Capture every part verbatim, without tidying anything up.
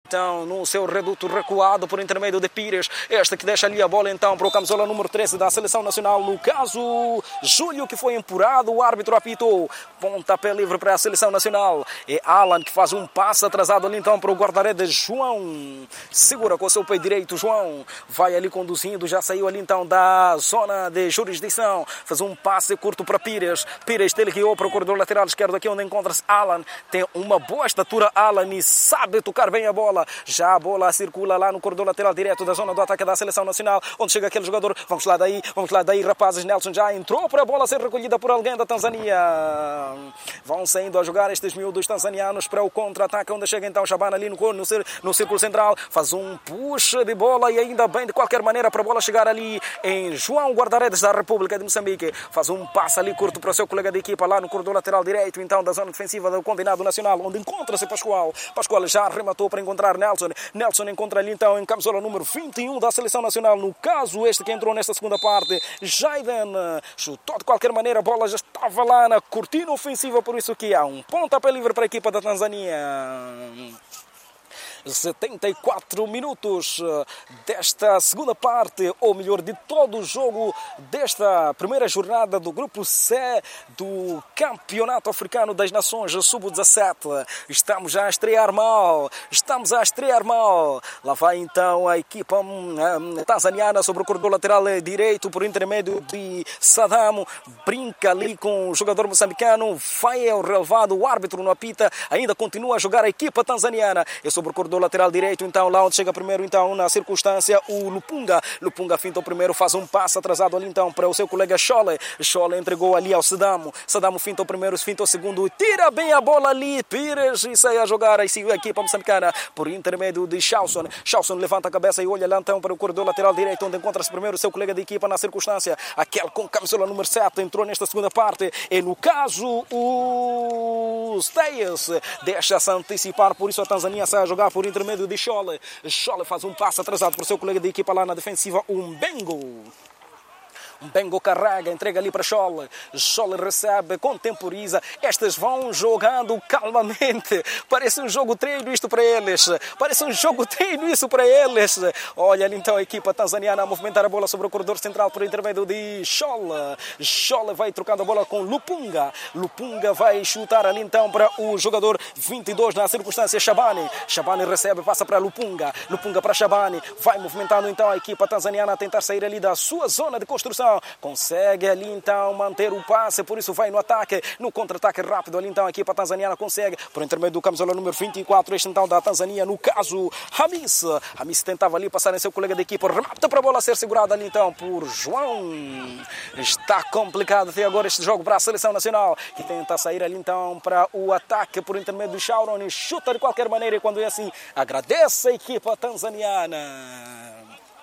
Então, no seu reduto recuado por intermédio de Pires, este que deixa ali a bola então para o camisola número treze da Seleção Nacional, no caso, Júlio, que foi empurrado, o árbitro apitou, pontapé livre para a Seleção Nacional, é Alan que faz um passe atrasado ali então para o guarda-redes João, segura com o seu pé direito, João, vai ali conduzindo, já saiu ali então da zona de jurisdição, faz um passe curto para Pires, Pires teleguiou para o corredor lateral esquerdo, aqui onde encontra-se Alan, tem uma boa estatura Alan e sabe tocar bem a bola. Já a bola circula lá no corredor lateral direto da zona do ataque da Seleção Nacional, onde chega aquele jogador. Vamos lá daí, vamos lá daí, rapazes. Nelson já entrou para a bola ser recolhida por alguém da Tanzânia. Vão saindo a jogar estes miúdos tanzanianos para o contra-ataque, onde chega então Shabana ali no, no, no círculo central. Faz um push de bola e ainda bem, de qualquer maneira, para a bola chegar ali em João, guarda-redes da República de Moçambique. Faz um passe ali curto para o seu colega de equipa lá no corredor lateral direito, então da zona defensiva do combinado nacional, onde encontra-se Pascoal. Pascoal já arrematou para encontrar Nelson. Nelson encontra ali então em camisola número vinte e um da Seleção Nacional. No caso, este que entrou nesta segunda parte, Jaiden, chutou de qualquer maneira, a bola já estava lá na cortina ofensiva, por isso que há um pontapé livre para a equipa da Tanzânia. setenta e quatro minutos desta segunda parte, ou melhor, de todo o jogo desta primeira jornada do Grupo C do Campeonato Africano das Nações sub dezassete. Estamos a estrear mal, estamos a estrear mal. Lá vai então a equipa um, tanzaniana sobre o corredor lateral direito por intermédio de Saddam, brinca ali com o jogador moçambicano, vai ao relevado, o árbitro não apita, ainda continua a jogar a equipa tanzaniana. É sobre o corredor lateral direito, então lá onde chega primeiro então na circunstância o Lupunga, Lupunga finta o primeiro, faz um passo atrasado ali então para o seu colega Chole, Chole entregou ali ao Saddam, Saddam finta o primeiro, finta o segundo, tira bem a bola ali, Pires e sai a jogar a equipa moçambicana por intermédio de Chalson, Chalson levanta a cabeça e olha lá então para o corredor lateral direito, onde encontra-se primeiro o seu colega de equipa na circunstância, aquele com camisola número sete entrou nesta segunda parte, e no caso o Steyes deixa-se antecipar, por isso a Tanzânia sai a jogar por intermédio de Chole. Chole faz um passo atrasado por seu colega de equipa lá na defensiva, um Bengo. Bengo carrega, entrega ali para Chole. Chole recebe, contemporiza. Estas vão jogando calmamente. Parece um jogo treino isto para eles. Parece um jogo treino isso para eles. Olha ali então a equipa tanzaniana a movimentar a bola sobre o corredor central por intermédio de Chole. Chole vai trocando a bola com Lupunga. Lupunga vai chutar ali então para o jogador vinte e dois na circunstância, Shabani. Shabani recebe, passa para Lupunga. Lupunga para Shabani. Vai movimentando então a equipa tanzaniana a tentar sair ali da sua zona de construção. Consegue ali então manter o passe, por isso vai no ataque, no contra-ataque rápido ali então a equipa tanzaniana consegue, por intermédio do camisola número vinte e quatro, este então da Tanzânia, no caso Hamis. Hamis tentava ali passar em seu colega de equipa, remata para a bola ser segurada ali então por João. Está complicado até agora este jogo para a Seleção Nacional, que tenta sair ali então para o ataque por intermédio do Sharon e chuta de qualquer maneira, e quando é assim agradece a equipa tanzaniana.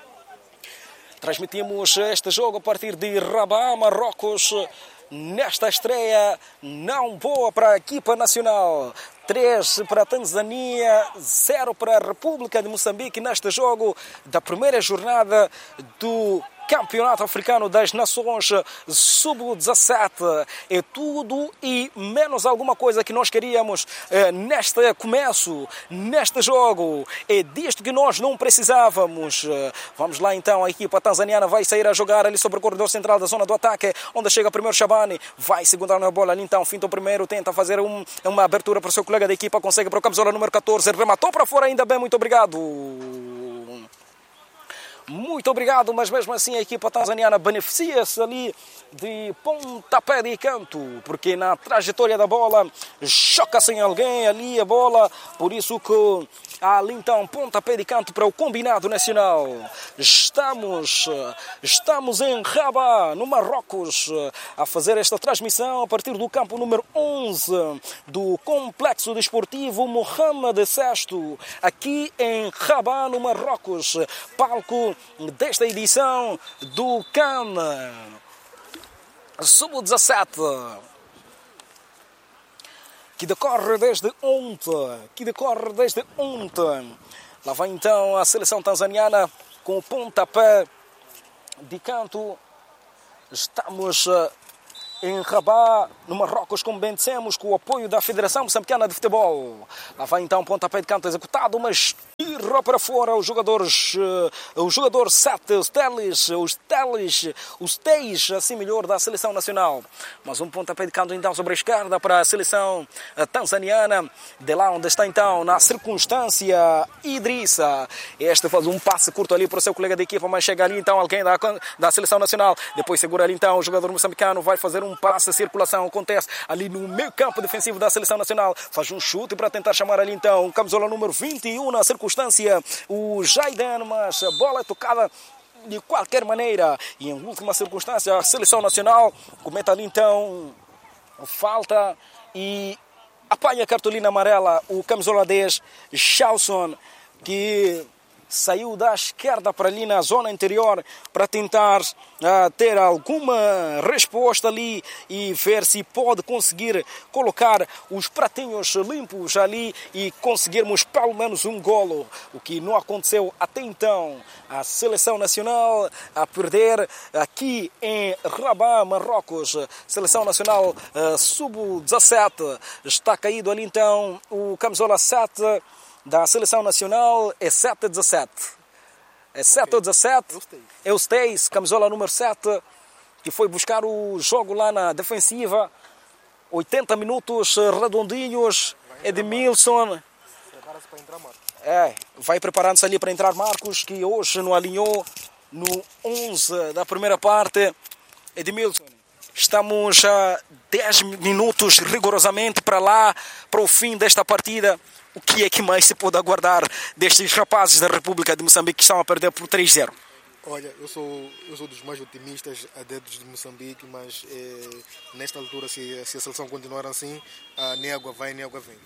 Transmitimos este jogo a partir de Rabat, Marrocos, nesta estreia não boa para a equipa nacional. três para a Tanzânia, zero para a República de Moçambique neste jogo da primeira jornada do Campeonato Africano das Nações sub dezassete. É tudo e menos alguma coisa que nós queríamos eh, neste começo, neste jogo. É disto que nós não precisávamos. Vamos lá então, a equipa tanzaniana vai sair a jogar ali sobre o corredor central da zona do ataque, onde chega primeiro Shabani, vai segurando a bola ali então, finta o primeiro, tenta fazer um, uma abertura para o seu colega da equipa, consegue para o camisola número catorze, rematou para fora, ainda bem, muito obrigado. Muito obrigado, mas mesmo assim a equipa tanzaniana beneficia-se ali de pontapé de canto, porque na trajetória da bola choca-se em alguém ali a bola, por isso que há ali então pontapé de canto para o combinado nacional. Estamos, estamos em Rabat, no Marrocos, a fazer esta transmissão a partir do campo número onze do Complexo Desportivo Mohamed sexto, aqui em Rabat, no Marrocos, palco desta edição do CAN sub dezassete, que decorre desde ontem, que decorre desde ontem. Lá vai então a seleção tanzaniana com o pontapé de canto. Estamos em Rabat, no Marrocos, como bem dissemos, com o apoio da Federação Moçambicana de Futebol. Lá vai então o pontapé de canto executado, mas tira para fora os jogadores, uh, o jogador sete, os Teles, os Teles, os Teis, assim melhor, da Seleção Nacional. Mas um pontapé de canto então sobre a esquerda para a Seleção tanzaniana, de lá onde está então, na circunstância, Idrissa. Este faz um passe curto ali para o seu colega de equipa, mas chega ali então alguém da, da Seleção Nacional. Depois segura ali então o jogador moçambicano, vai fazer um passe, a circulação acontece ali no meio campo defensivo da Seleção Nacional. Faz um chute para tentar chamar ali então o camisola número vinte e um na circunstância, o Jaidan, mas a bola é tocada de qualquer maneira. E em última circunstância, a Seleção Nacional comete ali então falta e apanha a cartolina amarela o camisola dez, Chalson, que saiu da esquerda para ali na zona interior para tentar uh, ter alguma resposta ali e ver se pode conseguir colocar os pratinhos limpos ali e conseguirmos pelo menos um golo, o que não aconteceu até então. A Seleção Nacional a perder aqui em Rabat, Marrocos. Seleção Nacional uh, sub dezassete, está caído ali então o camisola sete da Seleção Nacional, é sete a dezassete. É sete a dezassete. É o Stace, camisola número sete, que foi buscar o jogo lá na defensiva. oitenta minutos redondinhos. Edmilson. Prepara-se para entrar Marcos. É, vai preparando-se ali para entrar Marcos, que hoje não alinhou no onze da primeira parte. Edmilson, estamos a dez minutos rigorosamente para lá, para o fim desta partida. O que é que mais se pode aguardar destes rapazes da República de Moçambique que estão a perder por três a zero? Olha, eu sou, eu sou dos mais otimistas adeptos de Moçambique, mas eh, nesta altura, se, se a seleção continuar assim, ah, nem água vai, nem água vem.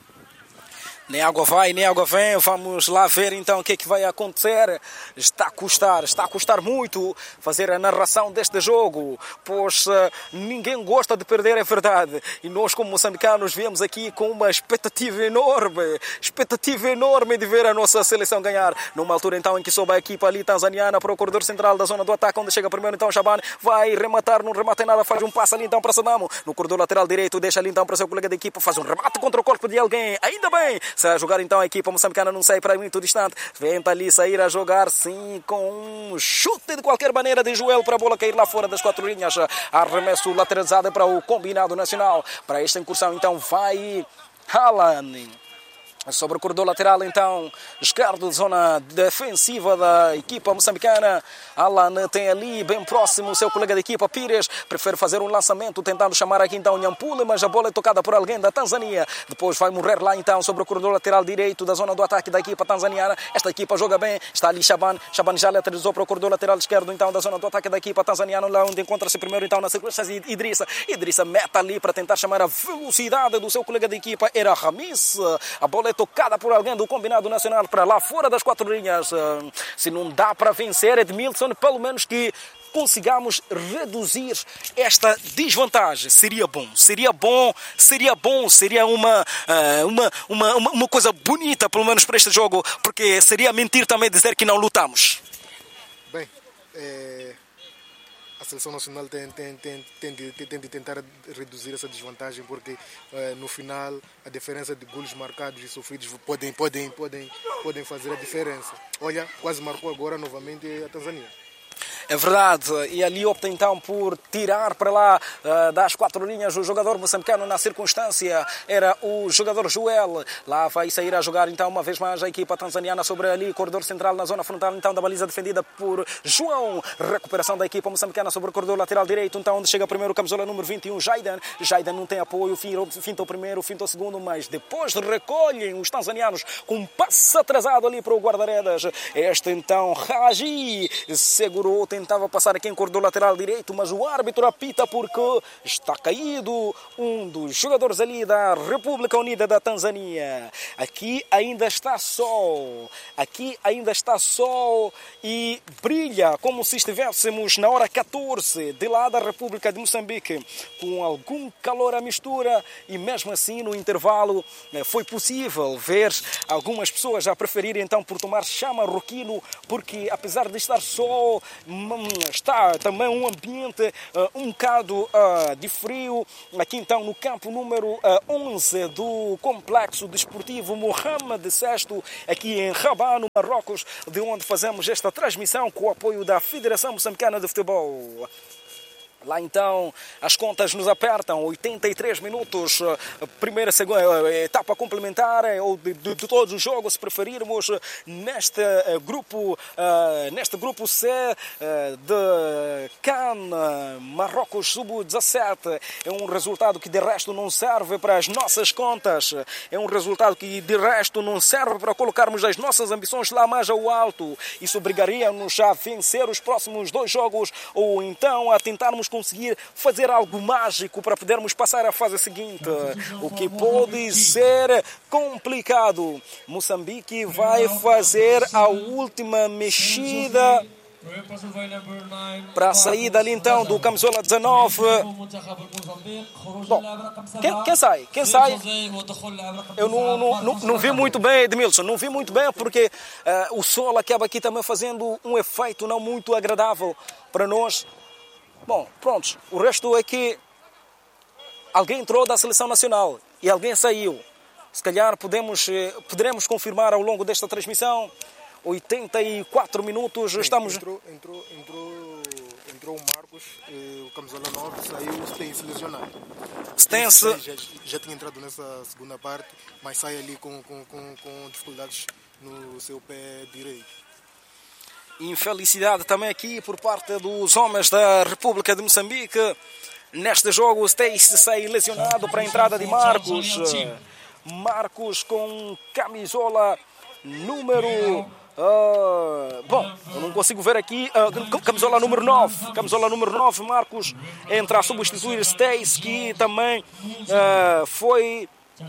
Nem água vai, nem água vem. Vamos lá ver então o que é que vai acontecer. Está a custar, está a custar muito fazer a narração deste jogo, pois uh, ninguém gosta de perder, é verdade. E nós, como moçambicanos, viemos aqui com uma expectativa enorme, expectativa enorme de ver a nossa seleção ganhar. Numa altura então em que sobe a equipa ali tanzaniana para o corredor central da zona do ataque, onde chega primeiro então Shaban, vai rematar, não remata em nada, faz um passe ali então para Sadamo. No corredor lateral direito, deixa ali então para o seu colega de equipa, faz um remate contra o corpo de alguém. Ainda bem! Sai a jogar então a equipa moçambicana, não sai para muito distante. Tenta ali sair a jogar sim com um chute de qualquer maneira de Joel para a bola cair lá fora das quatro linhas. Arremesso lateralizado para o combinado nacional. Para esta incursão então vai Alan. Sobre o corredor lateral então esquerdo, zona defensiva da equipa moçambicana. Alan tem ali bem próximo o seu colega de equipa Pires, prefere fazer um lançamento tentando chamar aqui então Nhampule, mas a bola é tocada por alguém da Tanzânia. Depois vai morrer lá então sobre o corredor lateral direito da zona do ataque da equipa tanzaniana. Esta equipa joga bem, está ali Shaban, Shaban já lateralizou para o corredor lateral esquerdo então da zona do ataque da equipa tanzaniana, lá onde encontra-se primeiro então na circunstância Idrissa. Idrissa mete ali para tentar chamar a velocidade do seu colega de equipa, era Ramis. A bola é tocada por alguém do combinado nacional para lá fora das quatro linhas. Se não dá para vencer Edmilson, pelo menos que consigamos reduzir esta desvantagem. Seria bom, seria bom, seria bom, seria uma, uma, uma, uma coisa bonita, pelo menos para este jogo, porque seria mentir também dizer que não lutamos. Bem, é... a seleção nacional tem, tem, tem, tem, de, tem de tentar reduzir essa desvantagem, porque uh, no final a diferença de golos marcados e sofridos podem, podem, podem, podem fazer a diferença. Olha, quase marcou agora novamente a Tanzânia. É verdade, e ali opta então por tirar para lá uh, das quatro linhas o jogador moçambicano. Na circunstância era o jogador Joel. Lá vai sair a jogar então uma vez mais a equipa tanzaniana sobre ali corredor central na zona frontal então da baliza defendida por João. Recuperação da equipa moçambicana sobre o corredor lateral direito então onde chega primeiro o camisola número vinte e um, Jaidan. Jaidan não tem apoio, finta o primeiro, finta o segundo, mas depois recolhem os tanzanianos com um passe atrasado ali para o guarda-redes. Este então Raji segurou, tentava passar aqui em corredor lateral direito, mas o árbitro apita porque está caído um dos jogadores ali da República Unida da Tanzânia. Aqui ainda está sol, aqui ainda está sol e brilha como se estivéssemos na hora catorze de lá da República de Moçambique, com algum calor à mistura, e mesmo assim no intervalo foi possível ver algumas pessoas a preferirem então por tomar chama roquino, porque apesar de estar sol, está também um ambiente uh, um bocado uh, de frio aqui então no campo número uh, onze do Complexo Desportivo Mohamed sexto, aqui em Rabat, no Marrocos, de onde fazemos esta transmissão com o apoio da Federação Moçambicana de Futebol. Lá então as contas nos apertam, oitenta e três minutos, primeira segunda, etapa complementar, ou de, de, de todos os jogos, se preferirmos, neste grupo, uh, neste grupo C uh, de CAN, Marrocos sub dezassete. É um resultado que de resto não serve para as nossas contas, é um resultado que de resto não serve para colocarmos as nossas ambições lá mais ao alto. Isso obrigaria-nos a vencer os próximos dois jogos, ou então a tentarmos conseguir fazer algo mágico para podermos passar à fase seguinte, o que pode ser complicado. Moçambique vai fazer a última mexida para a saída ali então do camisola dezanove. Bom, quem, quem sai? Quem sai? Eu não, não, não, não vi muito bem, Edmilson, não vi muito bem porque uh, o sol acaba aqui também fazendo um efeito não muito agradável para nós. Bom, pronto, o resto é que alguém entrou da seleção nacional e alguém saiu. Se calhar podemos, poderemos confirmar ao longo desta transmissão. oitenta e quatro minutos, Sim, estamos... Entrou, entrou, entrou, entrou o Marcos, eh, o camisola nove, saiu o Stense lesionado. Stense... Já, já tinha entrado nessa segunda parte, mas sai ali com, com, com, com dificuldades no seu pé direito. Infelicidade também aqui por parte dos homens da República de Moçambique. Neste jogo, Stace sai lesionado para a entrada de Marcos. Marcos com camisola número... Uh, bom, eu não consigo ver aqui. Uh, camisola número nove. Camisola número nove, Marcos entra a substituir Stace, que também uh, foi...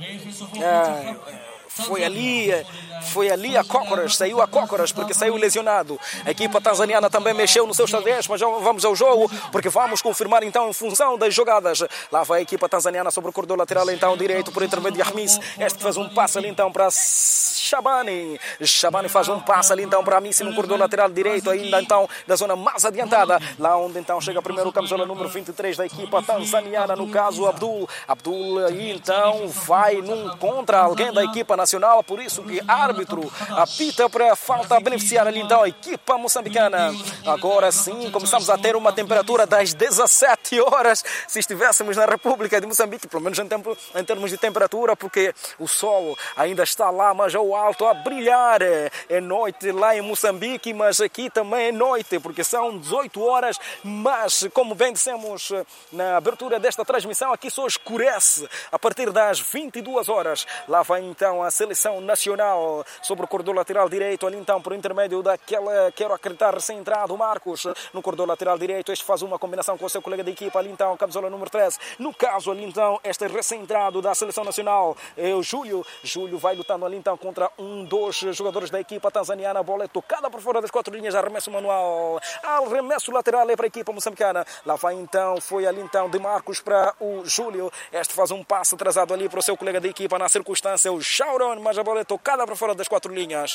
Uh, Foi ali, foi ali a Cócoras, saiu a Cócoras porque saiu lesionado. A equipa tanzaniana também mexeu no seu xadrez, mas já vamos ao jogo, porque vamos confirmar então em função das jogadas. Lá vai a equipa tanzaniana sobre o corredor lateral então direito por intermédio de Armis. Este faz um passe ali então para Shabani. Shabani faz um passe ali então para Amissi no corredor lateral direito, ainda então da zona mais adiantada. Lá onde então chega primeiro o camisola número vinte e três da equipa tanzaniana, no caso Abdul. Abdul aí então vai num contra alguém da equipa nacional, por isso que árbitro apita para falta beneficiar ali então a equipa moçambicana. Agora sim começamos a ter uma temperatura das dezessete horas, se estivéssemos na República de Moçambique, pelo menos em, tempo, em termos de temperatura, porque o sol ainda está lá mais ao alto a brilhar. É noite lá em Moçambique, mas aqui também é noite, porque são dezoito horas, mas como bem dissemos na abertura desta transmissão, aqui só escurece a partir das vinte e duas horas. Lá vai então a seleção nacional sobre o corredor lateral direito, ali então por intermédio daquela, quero acreditar, recém-entrado Marcos no corredor lateral direito. Este faz uma combinação com o seu colega de equipa ali então, camisola número treze. No caso ali então, este recém-entrado da seleção nacional é o Júlio. Júlio vai lutando ali então contra um dos jogadores da equipa tanzaniana. A bola é tocada por fora das quatro linhas, arremesso manual, arremesso lateral é para a equipa moçambicana. Lá vai então, foi ali então de Marcos para o Júlio. Este faz um passo atrasado ali para o seu colega de equipa na circunstância, o Shauron, mas a bola é tocada para fora das quatro linhas.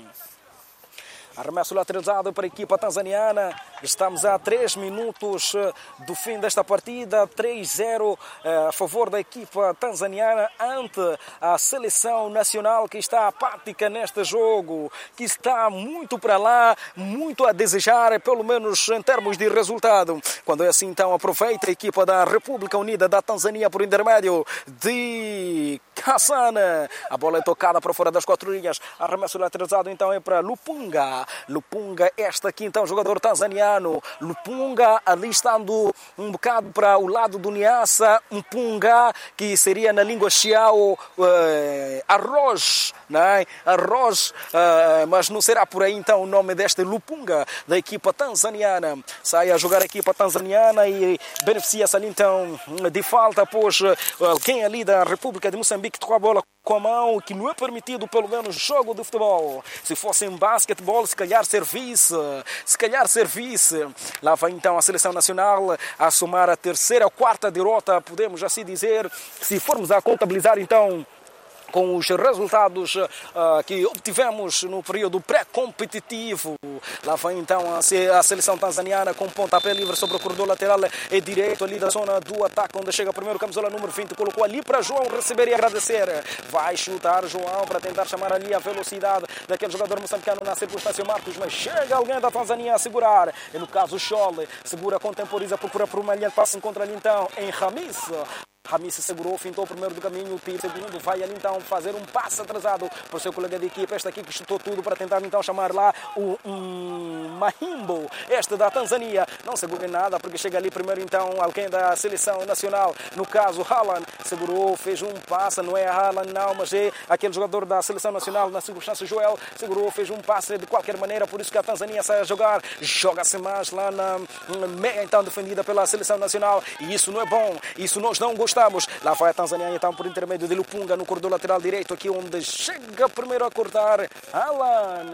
Arremesso lateralizado para a equipa tanzaniana. Estamos a três minutos do fim desta partida. três a zero a favor da equipa tanzaniana ante a seleção nacional, que está apática neste jogo, que está muito para lá, muito a desejar, pelo menos em termos de resultado. Quando é assim, então, aproveita a equipa da República Unida da Tanzânia por intermédio de Hassan. A bola é tocada para fora das quatro linhas. Arremesso lateralizado, então, é para Lupunga. Lupunga, este aqui então, jogador tanzaniano. Lupunga ali estando um bocado para o lado do Niassa. Mpunga, que seria na língua xiao uh, arroz, né? Arroz, uh, mas não será por aí então o nome deste Lupunga da equipa tanzaniana. Sai a jogar a equipa tanzaniana e beneficia-se ali então de falta, pois alguém ali da República de Moçambique tocou a bola com a mão, que não é permitido pelo menos jogo de futebol. Se fosse em basquetebol, se calhar serviço, se calhar serviço. Lá vai então a seleção nacional a somar a terceira ou quarta derrota, podemos assim dizer, se formos a contabilizar então com os resultados uh, que obtivemos no período pré-competitivo. Lá vai então a, a seleção tanzaniana com pontapé livre sobre o corredor lateral e direito ali da zona do ataque, onde chega primeiro camisola número vinte, colocou ali para João receber e agradecer. Vai chutar João para tentar chamar ali a velocidade daquele jogador moçambicano na circunstância Marcos, mas chega alguém da Tanzânia a segurar. E no caso Scholle, segura, contemporiza, procura por uma linha de passe, encontra ali então em Ramis. Ramis se segurou, fintou o primeiro do caminho, o Pires segundo, vai ali então fazer um passe atrasado para o seu colega de equipe, este aqui que chutou tudo para tentar então chamar lá o um, Mahimbo, este da Tanzânia, não segura em nada porque chega ali primeiro então alguém da seleção nacional, no caso Haaland, segurou, fez um passe, não é Haaland não, mas é aquele jogador da seleção nacional, na circunstância Joel, segurou, fez um passe de qualquer maneira, por isso que a Tanzânia sai a jogar, joga-se mais lá na meia então defendida pela seleção nacional, e isso não é bom, isso nós não gostamos. Lá vai a Tanzânia então por intermédio de Lupunga no corredor lateral direito, aqui onde chega primeiro a cortar Alan.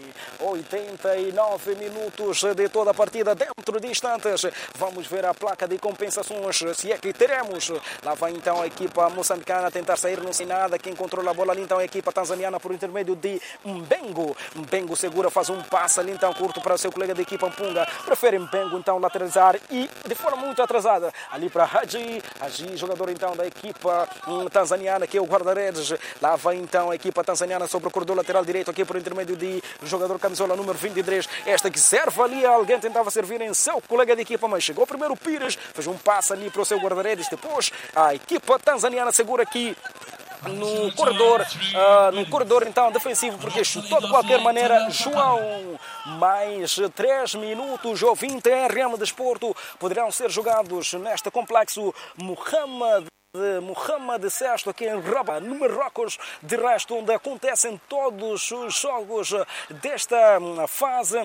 oitenta e nove minutos de toda a partida, dentro de instantes vamos ver a placa de compensações, se é que teremos. Lá vai então a equipa moçambicana tentar sair, não sei nada, quem controla a bola ali então a equipa tanzaniana por intermédio de Mbengo. Mbengo segura, faz um passe ali então curto para o seu colega de equipa Mpunga, prefere Mbengo então lateralizar e de forma muito atrasada ali para Haji, Haji jogador então da equipa um, tanzaniana, que é o guarda-redes. Lá vai então a equipa tanzaniana sobre o corredor lateral direito, aqui por intermédio de jogador camisola número vinte e três, esta que serve ali, alguém tentava servir em seu colega de equipa, mas chegou primeiro o Pires, fez um passe ali para o seu guarda-redes, depois a equipa tanzaniana segura aqui no corredor, uh, no corredor então defensivo, porque chutou de qualquer maneira João. Mais três minutos ou vinte R M Desporto poderão ser jogados neste complexo Mohamed de Mohamed sexto aqui em Rabat, no Marrocos, de resto onde acontecem todos os jogos desta fase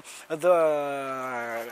da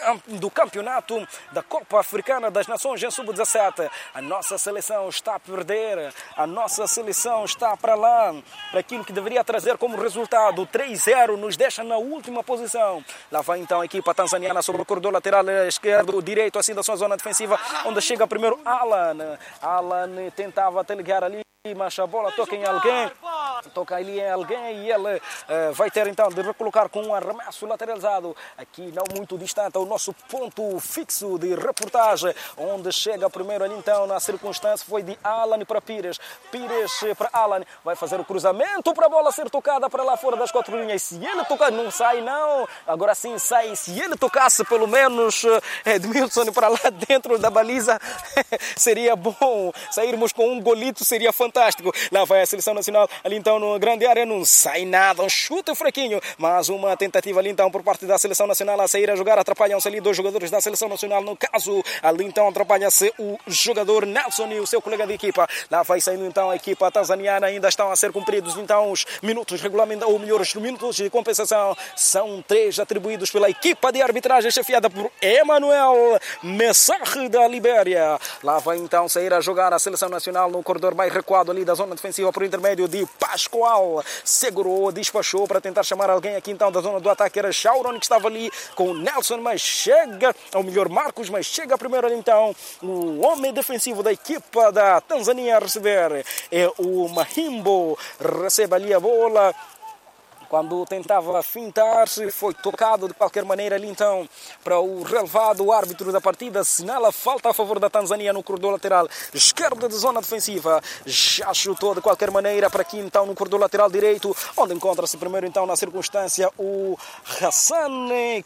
do campeonato da Copa Africana das Nações em sub dezassete. A nossa seleção está a perder, a nossa seleção está para lá, para aquilo que deveria trazer como resultado. Três a zero nos deixa na última posição. Lá vai então a equipa tanzaniana sobre o corredor lateral esquerdo, direito, assim da sua zona defensiva, onde chega primeiro Alan. Alan tentava até ligar ali, mas a bola toca em alguém, toca ali em alguém e ele uh, vai ter então de recolocar com um arremesso lateralizado, aqui não muito distante ao nosso ponto fixo de reportagem, onde chega primeiro ali então na circunstância foi de Alan para Pires, Pires para Alan, vai fazer o cruzamento para a bola ser tocada para lá fora das quatro linhas, se ele tocar, não sai não, agora sim sai, se ele tocasse pelo menos Edmilson para lá dentro da baliza, seria bom, sairmos com um golito seria fantástico. Fantástico. Lá vai a seleção nacional ali então no grande área, não sai nada, um chute fraquinho, mas uma tentativa ali então por parte da seleção nacional a sair a jogar, atrapalham-se ali dois jogadores da seleção nacional, no caso ali então atrapalha-se o jogador Nelson e o seu colega de equipa. Lá vai saindo então a equipa tanzaniana, ainda estão a ser cumpridos então os minutos regulamentares, ou melhor, os minutos de compensação, são três atribuídos pela equipa de arbitragem chefiada por Emmanuel Messarre da Libéria. Lá vai então sair a jogar a seleção nacional no corredor mais recuado ali da zona defensiva por intermédio de Pascoal, segurou, despachou para tentar chamar alguém aqui então da zona do ataque, era Shauron que estava ali com o Nelson, mas chega, ou melhor Marcos, mas chega primeiro ali então o homem defensivo da equipa da Tanzânia a receber, é o Mahimbo, recebe ali a bola, quando tentava fintar-se, foi tocado de qualquer maneira ali então para o relevado, o árbitro da partida assinala falta a favor da Tanzânia no corredor lateral esquerdo de zona defensiva, já chutou de qualquer maneira para aqui então no corredor lateral direito, onde encontra-se primeiro então na circunstância o Hassan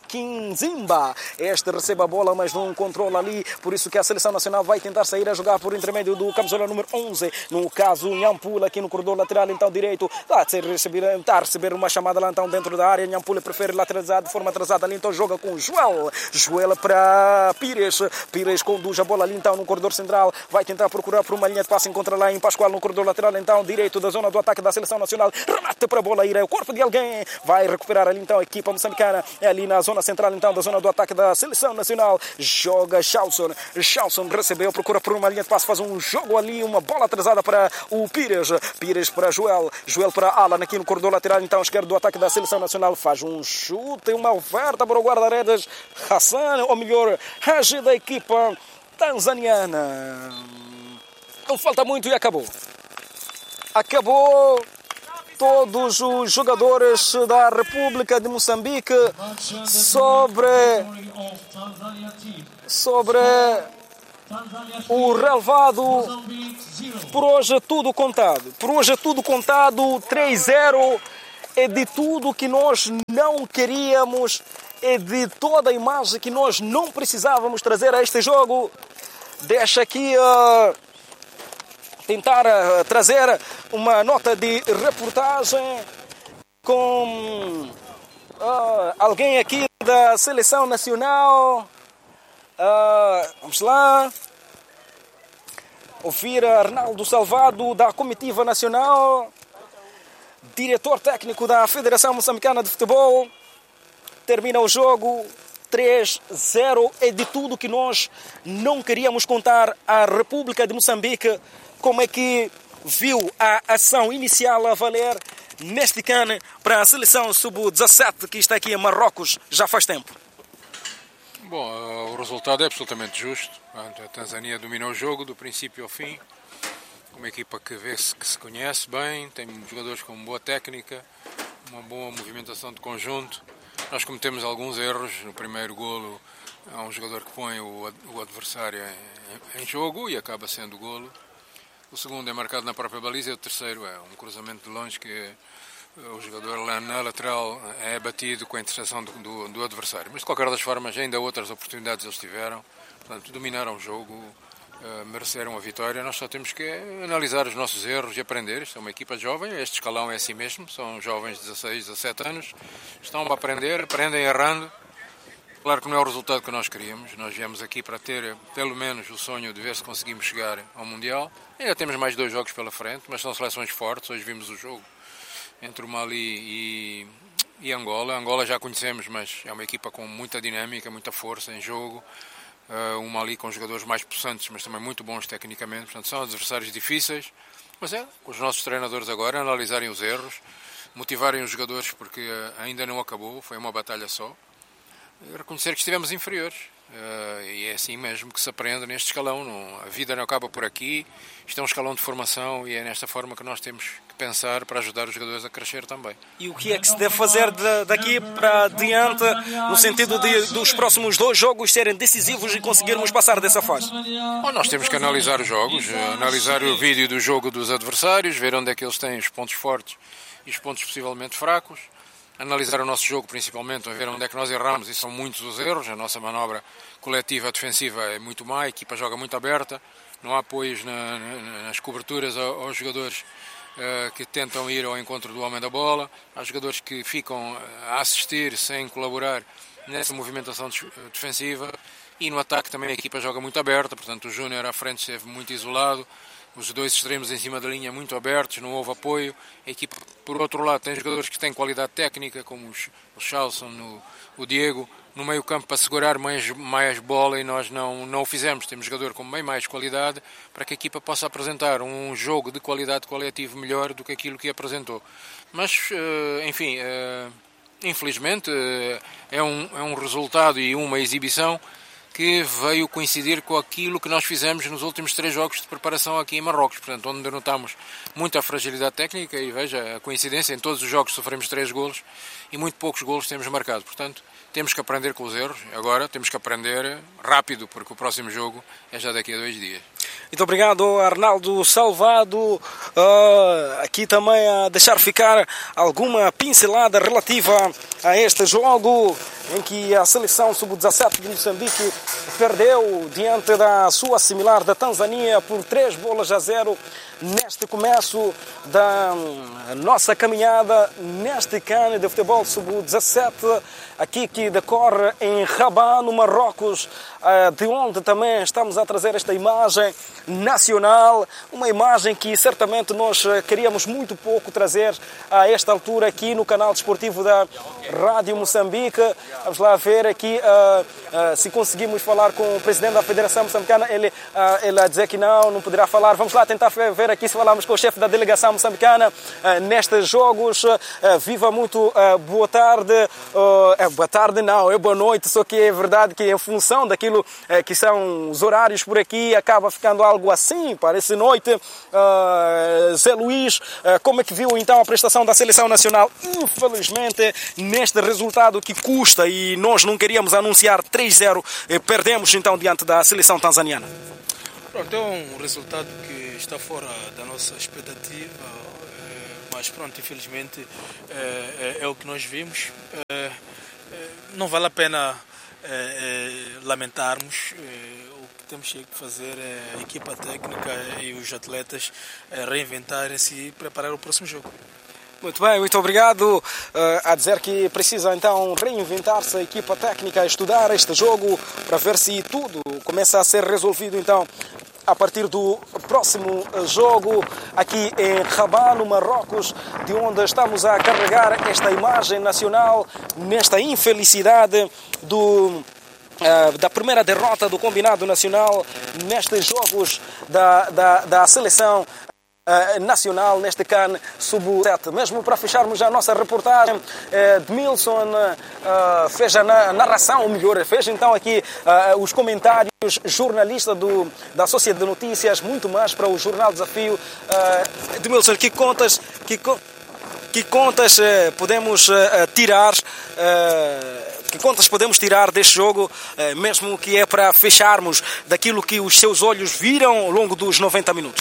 Kinzimba, este recebe a bola mas não controla ali, por isso que a seleção nacional vai tentar sair a jogar por intermédio do camisola número onze, no caso Nhampula aqui no corredor lateral então direito, está a receber, está a receber uma chamada lá então dentro da área, Nhampula prefere lateralizar de forma atrasada ali, então joga com Joel, Joel para Pires, Pires conduz a bola ali então no corredor central, vai tentar procurar por uma linha de passe, encontra lá em Pascoal no corredor lateral então direito da zona do ataque da seleção nacional, remate para a bola ir, é o corpo de alguém, vai recuperar ali então a equipa moçambicana, é ali na zona central então da zona do ataque da seleção nacional, joga Chalson, Chalson recebeu, procura por uma linha de passe, faz um jogo ali, uma bola atrasada para o Pires, Pires para Joel, Joel para Alan aqui no corredor lateral então esquerdo do ataque da seleção nacional, faz um chute, uma oferta para o guarda-redes Hassan, ou melhor, Haji da equipa tanzaniana. Não falta muito e acabou. acabou. Todos os jogadores da República de Moçambique sobre, sobre o relevado. Por hoje tudo contado. Por hoje tudo contado. três a zero. É de tudo que nós não queríamos. É de toda a imagem que nós não precisávamos trazer a este jogo. Deixa aqui... Uh, tentar uh, trazer uma nota de reportagem com uh, alguém aqui da Seleção Nacional. Uh, vamos lá. Ouvir Arnaldo Salvado, da Comitiva Nacional, diretor técnico da Federação Moçambicana de Futebol. Termina o jogo três a zero. É de tudo que nós não queríamos contar à República de Moçambique. Como é que viu a ação inicial a valer neste CAN para a seleção sub dezassete que está aqui em Marrocos já faz tempo? Bom, o resultado é absolutamente justo. A Tanzânia dominou o jogo do princípio ao fim. Uma equipa que vê-se que se conhece bem, tem jogadores com boa técnica, uma boa movimentação de conjunto. Nós cometemos alguns erros. No primeiro golo há um jogador que põe o adversário em jogo e acaba sendo o golo. O segundo é marcado na própria baliza e o terceiro é um cruzamento de longe que o jogador lá na lateral é batido com a interseção do, do, do adversário. Mas de qualquer das formas, ainda outras oportunidades eles tiveram. Portanto, dominaram o jogo, uh, mereceram a vitória. Nós só temos que analisar os nossos erros e aprender. Isto é uma equipa jovem, este escalão é assim mesmo. São jovens de dezasseis, dezassete anos. Estão a aprender, aprendem errando. Claro que não é o resultado que nós queríamos. Nós viemos aqui para ter, pelo menos, o sonho de ver se conseguimos chegar ao Mundial. Ainda temos mais dois jogos pela frente, mas são seleções fortes. Hoje vimos o jogo entre o Mali e, e Angola. Angola já conhecemos, mas é uma equipa com muita dinâmica, muita força em jogo. Uh, o Mali com jogadores mais possantes, mas também muito bons tecnicamente. Portanto, são adversários difíceis. Mas é, com os nossos treinadores agora, analisarem os erros, motivarem os jogadores, porque uh, ainda não acabou, foi uma batalha só. Reconhecer que estivemos inferiores, uh, e é assim mesmo que se aprende neste escalão. Não, a vida não acaba por aqui, isto é um escalão de formação e é nesta forma que nós temos que pensar para ajudar os jogadores a crescer também. E o que é que se deve fazer de, daqui para diante, no sentido de, dos próximos dois jogos serem decisivos e conseguirmos passar dessa fase? Bom, nós temos que analisar os jogos, analisar o vídeo do jogo dos adversários, ver onde é que eles têm os pontos fortes e os pontos possivelmente fracos. Analisar o nosso jogo principalmente, ver onde é que nós erramos, e são muitos os erros. A nossa manobra coletiva defensiva é muito má, a equipa joga muito aberta, não há apoios na, na, nas coberturas aos, aos jogadores uh, que tentam ir ao encontro do homem da bola, há jogadores que ficam a assistir sem colaborar nessa movimentação defensiva, e no ataque também a equipa joga muito aberta. Portanto o Júnior à frente esteve muito isolado, os dois extremos em cima da linha muito abertos, não houve apoio. A equipa, por outro lado, tem jogadores que têm qualidade técnica, como os, o Charlson, o, o Diego, no meio campo para segurar mais, mais bola, e nós não, não o fizemos. Temos jogador com bem mais qualidade para que a equipa possa apresentar um jogo de qualidade coletivo melhor do que aquilo que apresentou. Mas, enfim, infelizmente é um, é um resultado e uma exibição que veio coincidir com aquilo que nós fizemos nos últimos três jogos de preparação aqui em Marrocos, portanto, onde denotamos muita fragilidade técnica, e veja a coincidência, em todos os jogos sofremos três golos e muito poucos golos temos marcado. Portanto, temos que aprender com os erros. Agora temos que aprender rápido, porque o próximo jogo é já daqui a dois dias. Muito obrigado, Arnaldo Salvado. Uh, aqui também a deixar ficar alguma pincelada relativa a este jogo em que a seleção sub dezassete de Moçambique perdeu diante da sua similar da Tanzânia por três bolas a zero neste começo da nossa caminhada neste CAN de futebol sub dezassete, aqui que decorre em Rabat, no Marrocos, de onde também estamos a trazer esta imagem nacional, uma imagem que certamente nós queríamos muito pouco trazer a esta altura aqui no canal desportivo da Rádio Moçambique. Vamos lá ver aqui uh, uh, se conseguimos falar com o presidente da Federação Moçambicana. Ele, uh, ele a dizer que não, não poderá falar. Vamos lá tentar ver aqui se falamos com o chefe da delegação moçambicana uh, nestes jogos. Uh, viva muito, uh, boa tarde. Uh, é, boa tarde não, é boa noite, só que é verdade que em função daquilo uh, que são os horários por aqui, acaba ficando algo assim, parece noite. Uh, Zé Luís, uh, como é que viu então a prestação da Seleção Nacional? Infelizmente, neste resultado que custa, e nós não queríamos anunciar três a zero, perdemos então diante da seleção tanzaniana. Pronto, é um resultado que está fora da nossa expectativa, mas pronto, infelizmente é, é o que nós vimos. Não vale a pena lamentarmos. O que temos que fazer é a equipa técnica e os atletas reinventarem-se e preparar o próximo jogo. Muito bem, muito obrigado. Uh, a dizer que precisa então reinventar-se a equipa técnica, estudar este jogo para ver se tudo começa a ser resolvido então a partir do próximo jogo aqui em Rabat, no Marrocos, de onde estamos a carregar esta imagem nacional nesta infelicidade do Uh, da primeira derrota do combinado nacional nestes jogos da, da, da seleção Uh, nacional neste CAN sub sete. Mesmo para fecharmos a nossa reportagem, uh, Edmilson uh, fez a narração, ou melhor, fez então aqui uh, os comentários, jornalista do, da Sociedade de Notícias, muito mais para o Jornal Desafio. Uh, Edmilson, que contas, que, que contas uh, podemos uh, tirar uh, que contas podemos tirar deste jogo, uh, mesmo que é para fecharmos daquilo que os seus olhos viram ao longo dos noventa minutos?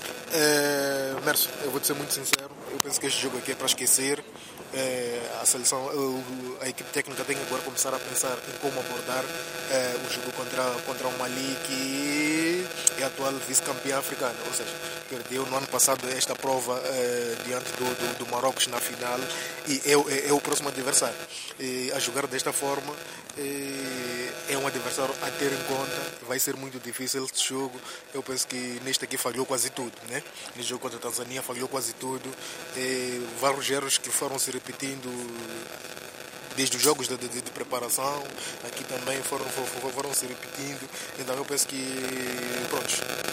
É, Merso, eu vou te ser muito sincero, eu penso que este jogo aqui é para esquecer. É, a seleção, a equipe técnica tem que agora começar a pensar em como abordar é, o jogo contra, contra o Mali, que é atual vice-campeão africano, ou seja, perdeu no ano passado esta prova é, diante do, do, do Marrocos na final, e é, é, é o próximo adversário. E a jogar desta forma é, é um adversário a ter em conta, vai ser muito difícil este jogo. Eu penso que neste aqui falhou quase tudo, né? No jogo contra a Tanzânia falhou quase tudo, é, vários erros que foram se repetindo desde os jogos de, de, de preparação, aqui também foram, foram, foram se repetindo. Então eu penso que pronto,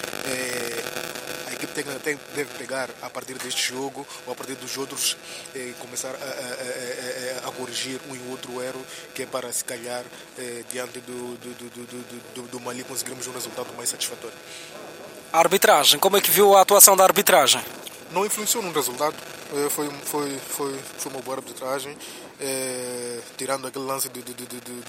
é, a equipe técnica tem, deve pegar a partir deste jogo ou a partir dos outros, é, começar a, a, a, a corrigir um e outro erro, que é para se calhar é, diante do, do, do, do, do, do Mali conseguirmos um resultado mais satisfatório. A arbitragem, como é que viu a atuação da arbitragem? Não influenciou no resultado, foi, foi, foi, foi uma boa arbitragem, é, tirando aquele lance do, do, do,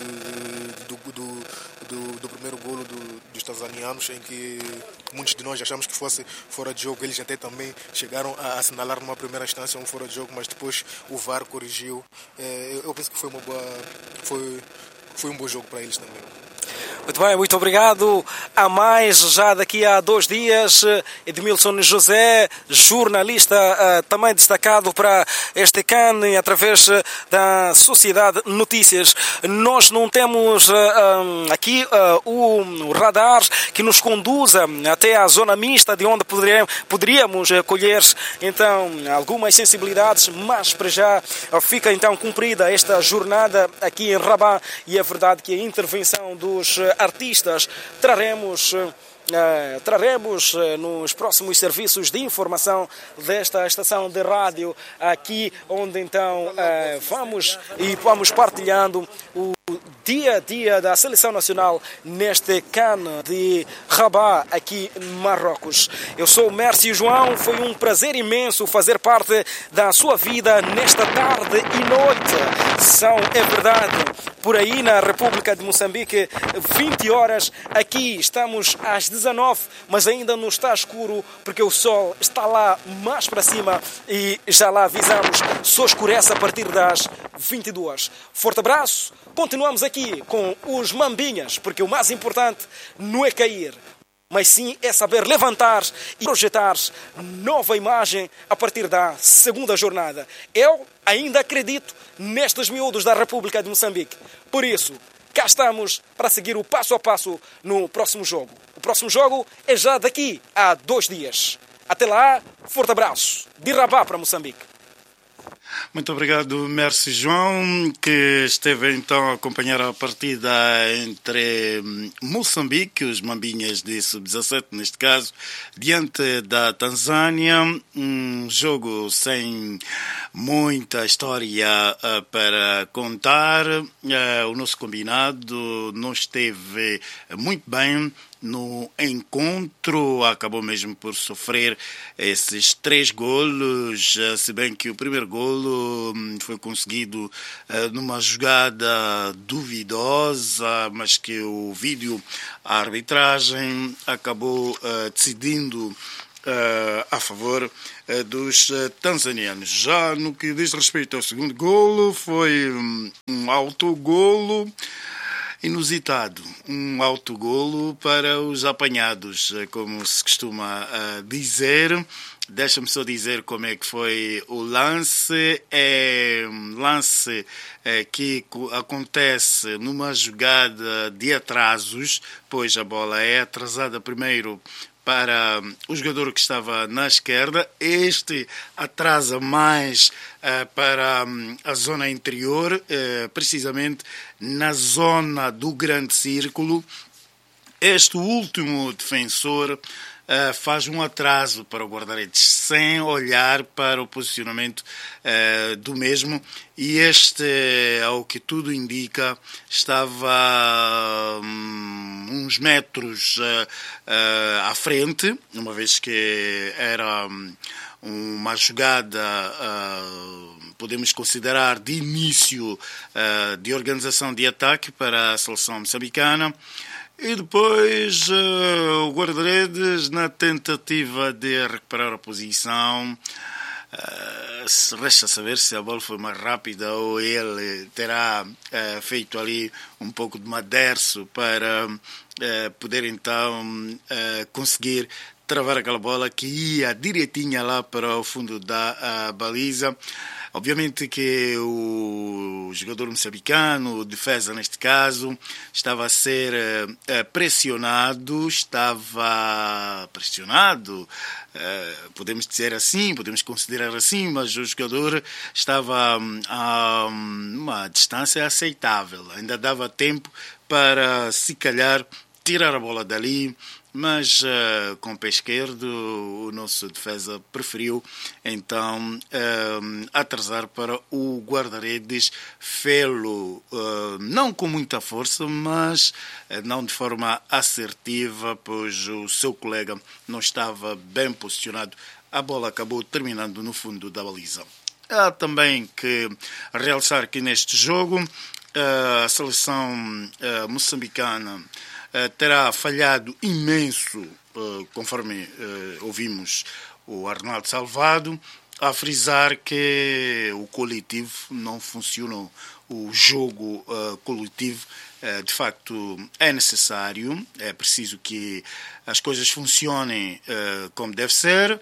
do, do, do, do, do primeiro golo do, dos tanzanianos, em que muitos de nós achamos que fosse fora de jogo. Eles até também chegaram a assinalar numa primeira instância um fora de jogo, mas depois o V A R corrigiu. É, eu penso que foi, uma boa, foi, foi um bom jogo para eles também. Muito bem, muito obrigado. A mais, já daqui a dois dias, Edmilson José, jornalista uh, também destacado para este CAN através da Sociedade Notícias. Nós não temos uh, um, aqui uh, o radar que nos conduza até a zona mista, de onde poderíamos, poderíamos colher então algumas sensibilidades, mas para já uh, fica então cumprida esta jornada aqui em Rabat, e é verdade que a intervenção dos artistas traremos, uh, traremos uh, nos próximos serviços de informação desta estação de rádio, aqui onde então uh, vamos e vamos partilhando o dia a dia da Seleção Nacional neste CAN de Rabat, aqui em Marrocos. Eu sou o Mércio João, foi um prazer imenso fazer parte da sua vida nesta tarde e noite. São, é verdade, por aí na República de Moçambique, vinte horas, aqui estamos às dezanove, mas ainda não está escuro, porque o sol está lá mais para cima e já lá avisamos, só escurece a partir das vinte e duas. Forte abraço, continuamos aqui com os Mambinhas, porque o mais importante não é cair, mas sim é saber levantar e projetar nova imagem a partir da segunda jornada. Eu ainda acredito nestes miúdos da República de Moçambique. Por isso, cá estamos para seguir o passo a passo no próximo jogo. O próximo jogo é já daqui a dois dias. Até lá, forte abraço. De Rabat para Moçambique. Muito obrigado, Mércio João, que esteve então a acompanhar a partida entre Moçambique, os Mambinhas de sub dezassete neste caso, diante da Tanzânia. Um jogo sem muita história uh, para contar. Uh, o nosso combinado não esteve muito bem no encontro, acabou mesmo por sofrer esses três golos, se bem que o primeiro golo foi conseguido numa jogada duvidosa, mas que o vídeo, a arbitragem, acabou decidindo a favor dos tanzanianos. Já no que diz respeito ao segundo golo, foi um autogolo inusitado, um autogolo para os apanhados, como se costuma uh, dizer. Deixa-me só dizer como é que foi o lance. É um lance é, que acontece numa jogada de atrasos, pois a bola é atrasada primeiro para o jogador que estava na esquerda. Este atrasa mais uh, para um, a zona interior, uh, precisamente na zona do grande círculo. Este último defensor uh, faz um atraso para o guarda-redes sem olhar para o posicionamento uh, do mesmo, e este, ao que tudo indica, estava um, uns metros uh, uh, à frente, uma vez que era um, uma jogada, uh, podemos considerar, de início uh, de organização de ataque para a seleção moçambicana. E depois uh, o guarda-redes, na tentativa de recuperar a posição, uh, resta saber se a bola foi mais rápida ou ele terá uh, feito ali um pouco de maderço para uh, poder então uh, conseguir travar aquela bola que ia direitinha lá para o fundo da uh, baliza. Obviamente que o jogador moçambicano, o defesa neste caso, estava a ser uh, pressionado, estava pressionado, uh, podemos dizer assim, podemos considerar assim, mas o jogador estava um, a uma distância aceitável. Ainda dava tempo para, se calhar, tirar a bola dali, mas uh, com o pé esquerdo o nosso defesa preferiu então uh, atrasar para o guarda-redes, fê-lo uh, não com muita força, mas uh, não de forma assertiva, pois o seu colega não estava bem posicionado. A bola acabou terminando no fundo da baliza. Há também que realçar que neste jogo uh, a seleção uh, moçambicana Uh, terá falhado imenso, uh, conforme uh, ouvimos o Arnaldo Salvado, a frisar que o coletivo não funciona, o jogo uh, coletivo uh, de facto é necessário, é preciso que as coisas funcionem uh, como deve ser,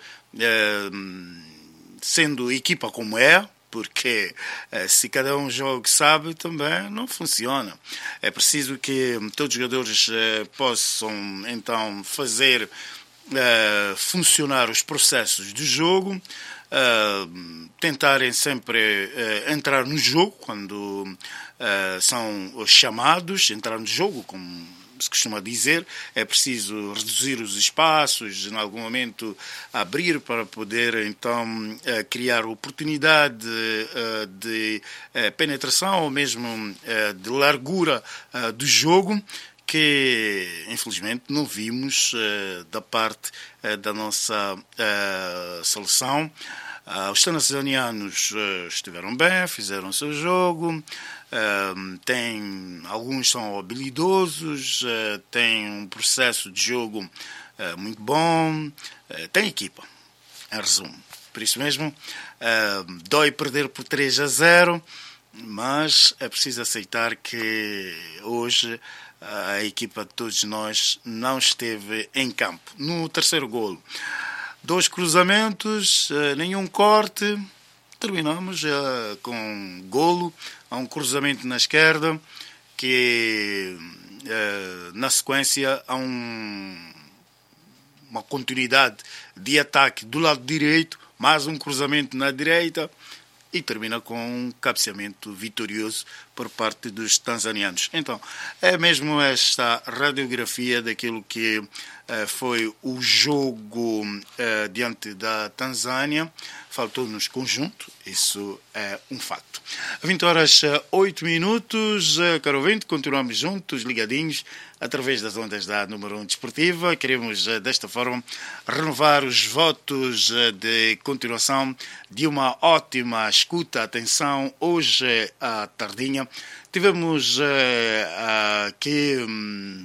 uh, sendo equipa como é, porque eh, se cada um joga que sabe, também não funciona. É preciso que todos os jogadores eh, possam então fazer eh, funcionar os processos do jogo, eh, tentarem sempre eh, entrar no jogo quando eh, são chamados, entrar no jogo, como se costuma dizer. É preciso reduzir os espaços, em algum momento abrir para poder então criar oportunidade de penetração ou mesmo de largura do jogo, que infelizmente não vimos da parte da nossa seleção. Os tanzanianos estiveram bem, fizeram o seu jogo. Uh, tem, alguns são habilidosos, uh, tem um processo de jogo uh, muito bom, uh, tem equipa, em resumo. Por isso mesmo, uh, dói perder por três a zero, mas é preciso aceitar que hoje uh, a equipa de todos nós não esteve em campo. No terceiro golo, dois cruzamentos, uh, nenhum corte. Terminamos uh, com golo, há um cruzamento na esquerda, que uh, na sequência há um, uma continuidade de ataque do lado direito, mais um cruzamento na direita, e termina com um cabeceamento vitorioso por parte dos tanzanianos. Então, é mesmo esta radiografia daquilo que uh, foi o jogo uh, diante da Tanzânia. Faltou-nos conjunto, isso é um facto. vinte horas, oito minutos, uh, caro ouvinte, continuamos juntos, ligadinhos, através das ondas da Número um Desportiva. Queremos, uh, desta forma, renovar os votos uh, de continuação de uma ótima escuta. Atenção, hoje à tardinha tivemos uh, aqui um,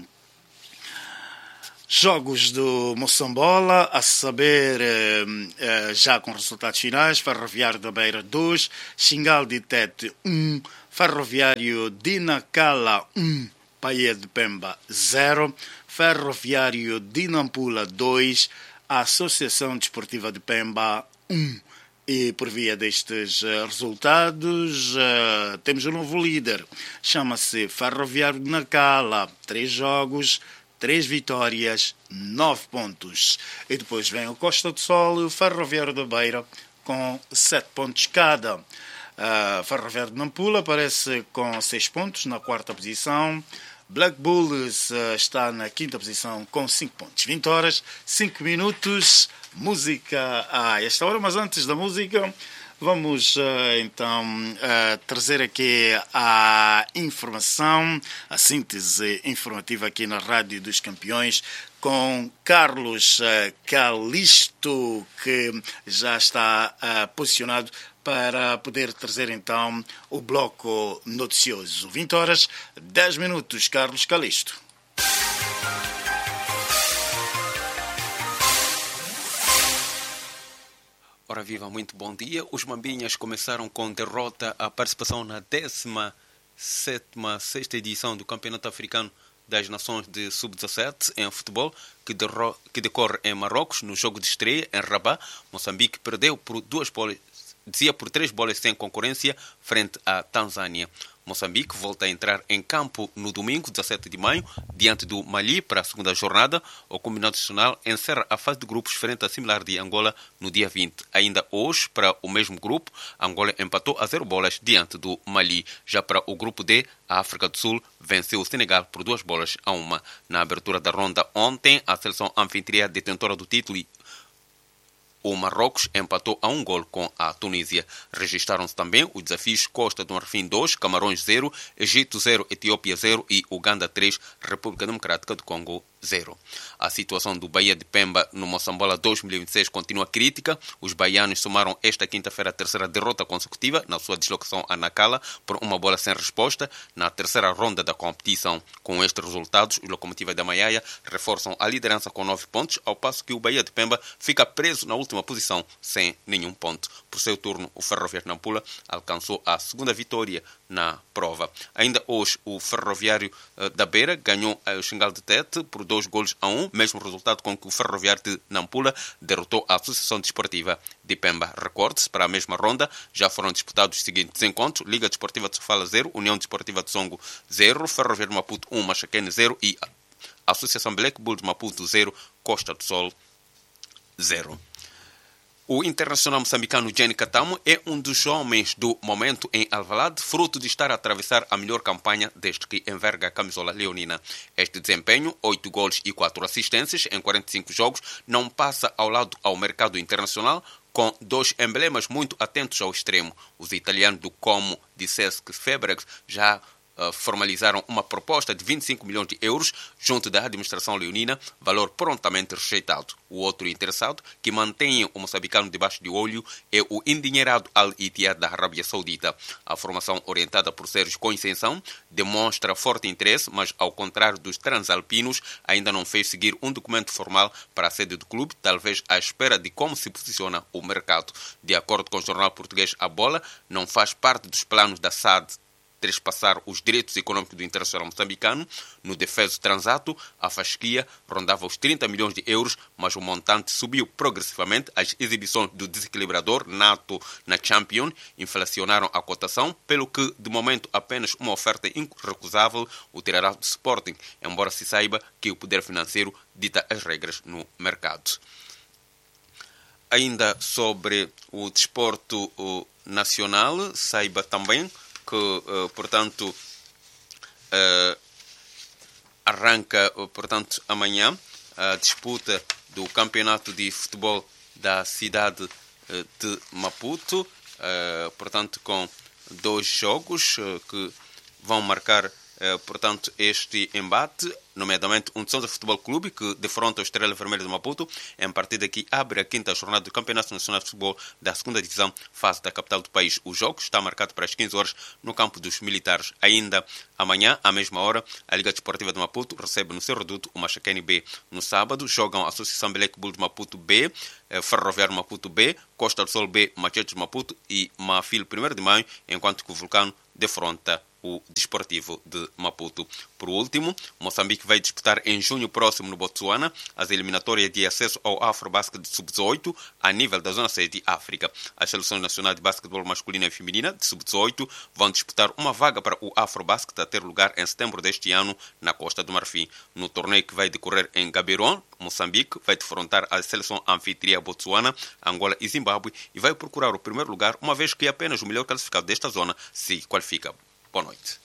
jogos do Moçambola, a saber, uh, uh, já com resultados finais: Ferroviário da Beira dois, Xingal de Tete um, Ferroviário de Nacala um, Paia de Pemba zero, Ferroviário de Nampula dois, Associação Desportiva de Pemba um. E por via destes uh, resultados, uh, temos um novo líder. Chama-se Ferroviário de Nacala. Três jogos, três vitórias, nove pontos. E depois vem o Costa do Sol e o Ferroviário da Beira com sete pontos cada. Uh, Ferroviário de Nampula aparece com seis pontos na quarta posição. Black Bulls uh, está na quinta posição com cinco pontos. vinte horas, cinco minutos, música a esta hora. Mas antes da música, vamos uh, então uh, trazer aqui a informação, a síntese informativa aqui na Rádio dos Campeões, com Carlos uh, Calisto, que já está uh, posicionado para poder trazer então o bloco noticioso. vinte horas, dez minutos, Carlos Calisto. Ora viva, muito bom dia. Os Mambinhas começaram com derrota a participação na décima sétima, sexta edição do Campeonato Africano das Nações de sub dezassete em futebol, que, derro- que decorre em Marrocos. No jogo de estreia, em Rabat, Moçambique perdeu por duas bolas dizia por três bolas sem concorrência frente à Tanzânia. Moçambique volta a entrar em campo no domingo, dezassete de maio, diante do Mali para a segunda jornada. O combinado nacional encerra a fase de grupos frente à similar de Angola no dia vinte. Ainda hoje, para o mesmo grupo, Angola empatou a zero bolas diante do Mali. Já para o grupo D, a África do Sul venceu o Senegal por duas bolas a uma. Na abertura da ronda ontem, a seleção anfitriã detentora do título, o Marrocos, empatou a um gol com a Tunísia. Registaram-se também os desafios Costa do Marfim dois, Camarões zero, Egito zero, Etiópia zero e Uganda três, República Democrática do Congo zero. A situação do Bahia de Pemba no Moçambola dois mil e vinte e seis continua crítica. Os baianos somaram esta quinta-feira a terceira derrota consecutiva na sua deslocação a Nacala por uma bola sem resposta na terceira ronda da competição. Com estes resultados, os Locomotiva da Maiaia reforçam a liderança com nove pontos, ao passo que o Bahia de Pemba fica preso na última posição sem nenhum ponto. Por seu turno, o Ferroviário de Nampula alcançou a segunda vitória na prova. Ainda hoje, o Ferroviário uh, da Beira ganhou o Xingal de Tete por dois golos a um, mesmo resultado com que o Ferroviário de Nampula derrotou a Associação Desportiva de Pemba. Recorde-se, para a mesma ronda já foram disputados os seguintes encontros: Liga Desportiva de Sofala zero, União Desportiva de Songo zero, Ferroviário de Maputo um, Machaquene zero e Associação Black Bull de Maputo zero, Costa do Sol zero. O internacional moçambicano Jenny Catamo é um dos homens do momento em Alvalade, fruto de estar a atravessar a melhor campanha desde que enverga a camisola leonina. Este desempenho, oito gols e quatro assistências em quarenta e cinco jogos, não passa ao lado ao mercado internacional, com dois emblemas muito atentos ao extremo. Os italianos do Como de Cesc Febregs já Uh, formalizaram uma proposta de vinte e cinco milhões de euros junto da administração leonina, valor prontamente rejeitado. O outro interessado, que mantém o moçambicano debaixo de olho, é o endinheirado Al-Ittihad da Arábia Saudita. A formação, orientada por Sérgio Conceição, demonstra forte interesse, mas, ao contrário dos transalpinos, ainda não fez seguir um documento formal para a sede do clube, talvez à espera de como se posiciona o mercado. De acordo com o jornal português A Bola, não faz parte dos planos da S A D trespassar os direitos econômicos do internacional moçambicano. No defeso transato, a fasquia rondava os trinta milhões de euros, mas o montante subiu progressivamente. As exibições do desequilibrador nato na Champions inflacionaram a cotação, pelo que, de momento, apenas uma oferta irrecusável o tirará do Sporting, embora se saiba que o poder financeiro dita as regras no mercado. ainda sobre o desporto uh, nacional, saiba também que, uh, portanto, uh, arranca, uh, portanto, amanhã a disputa do campeonato de futebol da cidade uh, de Maputo, uh, portanto, com dois jogos uh, que vão marcar, uh, portanto, este embate, nomeadamente um de Sonza Futebol Clube, que defronta o Estrela Vermelha de Maputo, em partida que abre a quinta jornada do Campeonato Nacional de Futebol da segunda Divisão, fase da capital do país. O jogo está marcado para as quinze horas no campo dos militares. Ainda amanhã, à mesma hora, a Liga Desportiva de Maputo recebe no seu reduto o Machacane B. No sábado, jogam a Associação Belec Bull de Maputo B, Ferroviário Maputo B, Costa do Sol B, Machetes de Maputo e Mafil primeiro de maio, enquanto que o Vulcano defronta o Desportivo de Maputo. Por último, Moçambique vai disputar em junho próximo no Botsuana as eliminatórias de acesso ao Afrobasket de sub dezoito a nível da Zona C de África. As seleções nacionais de basquetebol masculina e feminina de sub dezoito vão disputar uma vaga para o Afrobasket a ter lugar em setembro deste ano na Costa do Marfim. No torneio que vai decorrer em Gaborone, Moçambique vai defrontar a seleção anfitriã Botsuana, Angola e Zimbábue e vai procurar o primeiro lugar, uma vez que apenas o melhor classificado desta zona se qualifica. Boa noite.